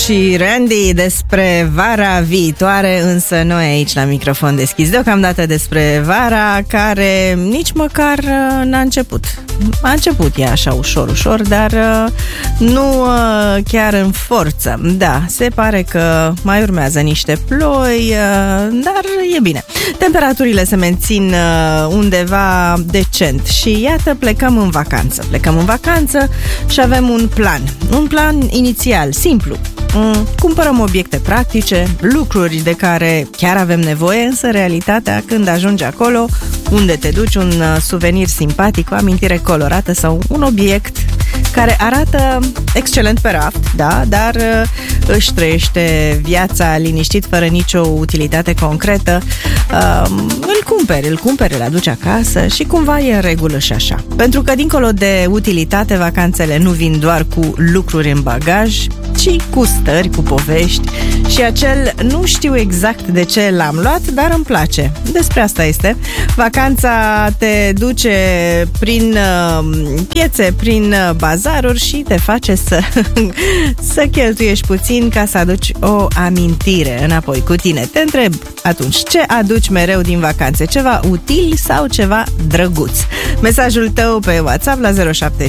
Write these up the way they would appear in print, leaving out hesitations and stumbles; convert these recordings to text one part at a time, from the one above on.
Și Randy despre vara viitoare, însă noi aici la microfon deschis deocamdată despre vara care nici măcar n-a început. A început ea așa ușor, dar nu chiar în forță. Da, se pare că mai urmează niște ploi, dar e bine. Temperaturile se mențin undeva decent și iată, plecăm în vacanță. Plecăm în vacanță și avem un plan inițial, simplu. Cumpărăm obiecte practice, lucruri de care chiar avem nevoie, însă realitatea când ajungi acolo, unde te duci, un suvenir simpatic, o amintire colorată sau un obiect care arată excelent pe raft, da, dar își trăiește viața liniștit, fără nicio utilitate concretă, îl cumperi, îl aduci acasă și cumva e în regulă și așa. Pentru că dincolo de utilitate, vacanțele nu vin doar cu lucruri în bagaj, ci cu stări, cu povești și acel nu știu exact de ce l-am luat, dar îmi place. Despre asta este. Vacanța te duce prin piețe, prin bazaruri și te face să cheltuiești puțin ca să aduci o amintire înapoi cu tine. Te întreb atunci, ce aduci mereu din vacanțe? Ceva util sau ceva drăguț? Mesajul tău pe WhatsApp la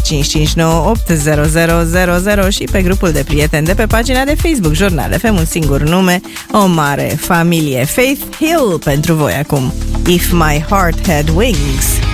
0755980000 și pe grupul de prieteni de pe pagina de Facebook Jurnal FM, un singur nume, o mare familie. Faith Hill pentru voi acum. If My Heart Had Wings.